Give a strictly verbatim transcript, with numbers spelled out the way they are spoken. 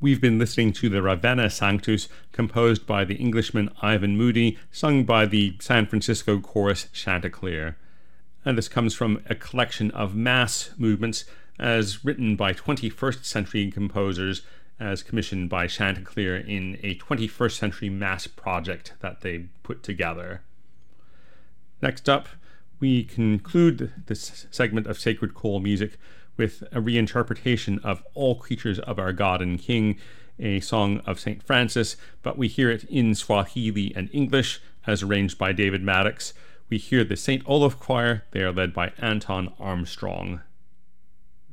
We've been listening to the Ravenna Sanctus, composed by the Englishman Ivan Moody, sung by the San Francisco chorus Chanticleer. And this comes from a collection of mass movements as written by twenty-first century composers, as commissioned by Chanticleer in a twenty-first century mass project that they put together. Next up, we conclude this segment of Sacred Choral Music with a reinterpretation of All Creatures of Our God and King, a song of Saint Francis, but we hear it in Swahili and English as arranged by David Maddox. We hear the Saint Olaf Choir. They are led by Anton Armstrong.